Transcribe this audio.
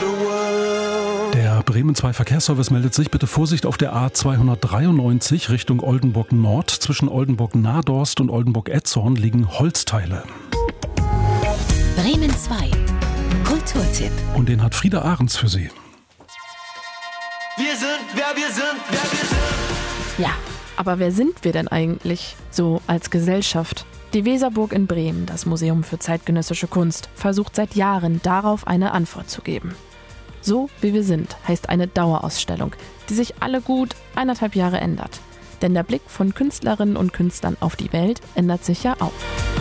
Der Bremen 2 Verkehrsservice meldet sich. Bitte Vorsicht auf der A293 Richtung Oldenburg Nord. Zwischen Oldenburg-Nadorst und Oldenburg-Etzhorn liegen Holzteile. Bremen 2 Kulturtipp. Und den hat Frieda Ahrens für Sie. Wir sind, wer wir sind, wer wir sind. Ja, aber wer sind wir denn eigentlich so als Gesellschaft? Die Weserburg in Bremen, das Museum für zeitgenössische Kunst, versucht seit Jahren darauf eine Antwort zu geben. So wie wir sind heißt eine Dauerausstellung, die sich alle gut 1,5 Jahre ändert. Denn der Blick von Künstlerinnen und Künstlern auf die Welt ändert sich ja auch.